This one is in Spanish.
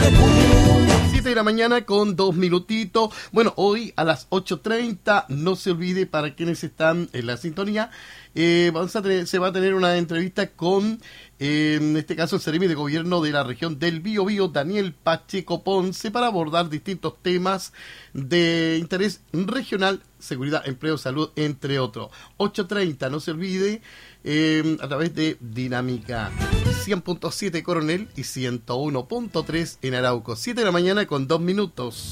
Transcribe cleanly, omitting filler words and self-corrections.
7 de la mañana con 2 minutitos. Bueno, hoy a las 8:30, no se olvide, para quienes están en la sintonía, se va a tener una entrevista con, en este caso, el Seremi de Gobierno de la región del Biobío, Daniel Pacheco Ponce, para abordar distintos temas de interés regional, seguridad, empleo, salud, entre otros. 8:30, no se olvide, a través de Dinámica 100.7 Coronel y 101.3 en Arauco. 7 de la mañana con 2 minutos.